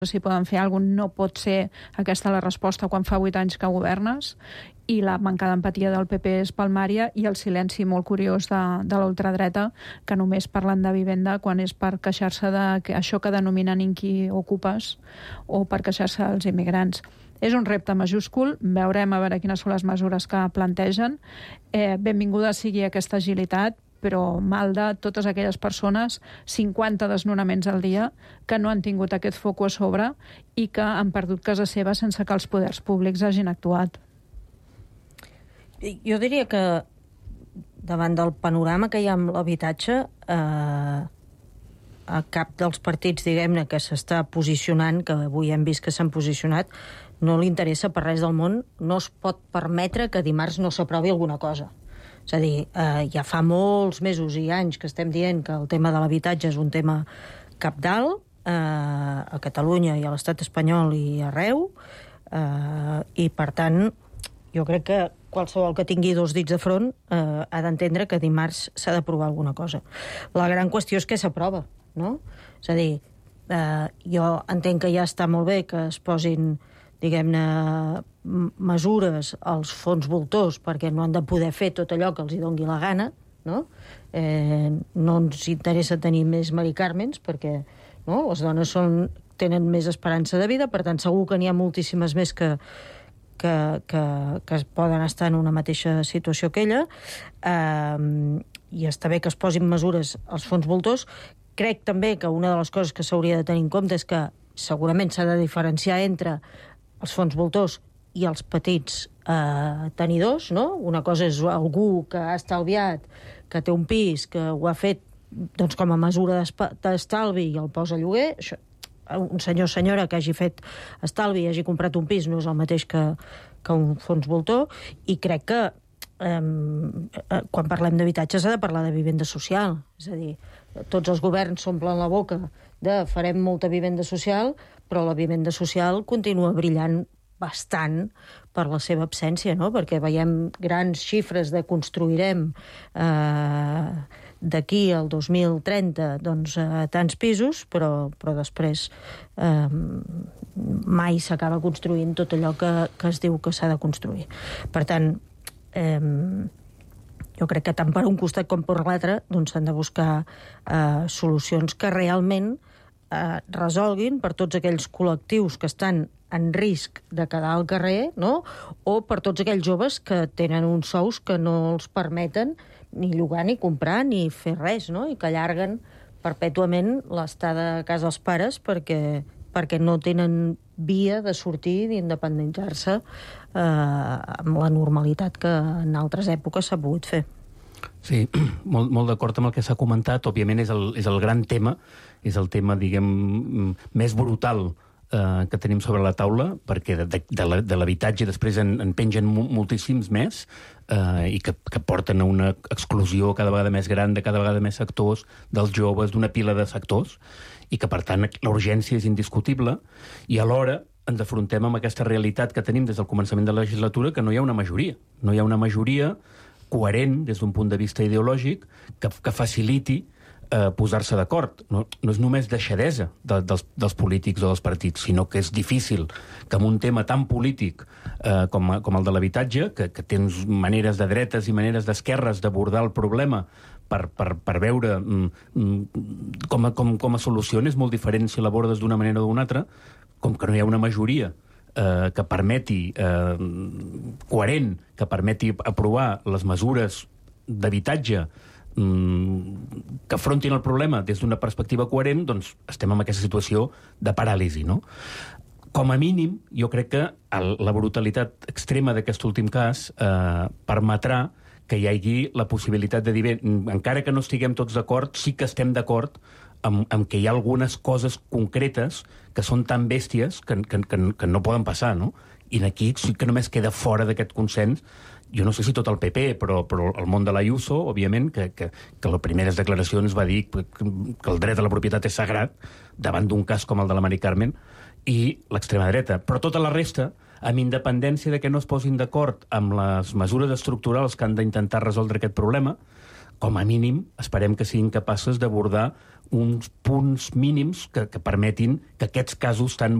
si poden fer alguna cosa, no pot ser aquesta la resposta quan fa 8 anys que governes, i la manca d'empatia del PP és palmària, i el silenci molt curiós de l'ultradreta, que només parlen de vivenda quan és per queixar-se d'això que denominen inquiocupes o per queixar-se dels immigrants. És un repte majúscul, veurem a veure quines són les mesures que plantegen. Benvinguda sigui aquesta agilitat, però mal de totes aquelles persones, 50 desnonaments al dia, que no han tingut aquest foc a sobre i que han perdut casa seva sense que els poders públics hagin actuat. Jo diria que davant del panorama que hi ha amb l'habitatge, a cap dels partits, diguem-ne, que s'està posicionant, que avui hem vist que s'han posicionat, no li interessa per res del món, no es pot permetre que dimarts no s'aprovi alguna cosa. És a dir, ja fa molts mesos i anys que estem dient que el tema de l'habitatge és un tema cabdal a Catalunya i a l'estat espanyol i arreu, i per tant jo crec que qualsevol que tingui 2 dits de front ha d'entendre que dimarts s'ha d'aprovar alguna cosa. La gran qüestió és què s'aprova, no? És a dir, jo entenc que ja està molt bé que es posin, diguem-ne, mesures als fons voltors perquè no han de poder fer tot allò que els hi doni la gana, no? No ens interessa tenir més Mari Carmens perquè les dones tenen més esperança de vida, per tant segur que n'hi ha moltíssimes més que poden estar en una mateixa situació que ella, i està bé que es posin mesures als fons voltors. Crec també que una de les coses que s'hauria de tenir en compte és que segurament s'ha de diferenciar entre els fons voltors i els petits tenidors, no? Una cosa és algú que ha estalviat, que té un pis, que ho ha fet doncs, com a mesura d'estalvi i el posa a lloguer. Això, un senyor o senyora que hagi fet estalvi i hagi comprat un pis no és el mateix que un fons voltor, i crec que quan parlem d'habitatge s'ha de parlar de vivenda social. És a dir, tots els governs s'omplen la boca de farem molta vivenda social, però la vivenda social continua brillant bastant per la seva absència, no? Perquè veiem grans xifres de construirem d'aquí al 2030 doncs, tants pisos, però després mai s'acaba construint tot allò que es diu que s'ha de construir. Per tant, jo crec que tant per un costat com per l'altre doncs, s'han de buscar solucions que realment resolguin per tots aquells col·lectius que estan en risc de quedar al carrer, no? O per tots aquells joves que tenen uns sous que no els permeten ni llogar, ni comprar, ni fer res, no? I que allarguen perpètuament l'estada a casa dels pares perquè no tenen via de sortir i d'independitzar-se amb la normalitat que en altres èpoques s'ha pogut fer. Sí, molt d'acord amb el que s'ha comentat. Òbviament és el gran tema, és el tema, diguem, més brutal que tenim sobre la taula, perquè de l'habitatge després en pengen moltíssims més i que porten a una exclusió cada vegada més gran de cada vegada més sectors, dels joves, d'una pila de sectors, i que, per tant, la urgència és indiscutible, i alhora ens afrontem amb aquesta realitat que tenim des del començament de la legislatura, que no hi ha una majoria. No hi ha una majoria coherent des d'un punt de vista ideològic que faciliti posar-se d'acord. No és només deixadesa dels polítics o dels partits, sinó que és difícil que en un tema tan polític com el de l'habitatge, que tens maneres de dretes i maneres d'esquerres d'abordar el problema per veure com a solució, és molt diferent si l'abordes d'una manera o d'una altra, com que no hi ha una majoria que permeti, coherent, que permeti aprovar les mesures d'habitatge que afrontin el problema des d'una perspectiva coherent, doncs estem en aquesta situació de paràlisi, no? Com a mínim, jo crec que la brutalitat extrema d'aquest últim cas permetrà que hi hagi la possibilitat de dir, bé, encara que no estiguem tots d'acord, sí que estem d'acord amb que hi ha algunes coses concretes que són tan bèsties que no poden passar, no? I aquí sí que només queda fora d'aquest consens, jo no sé si tot el PP, però el món de l'Ayuso, òbviament, que les primeres declaracions va dir que el dret a la propietat és sagrat davant d'un cas com el de la Mari Carmen, i l'extrema dreta. Però tota la resta, amb independència de que no es posin d'acord amb les mesures estructurals que han d'intentar resoldre aquest problema, com a mínim, esperem que siguin capaces d'abordar uns punts mínims que permetin que aquests casos tan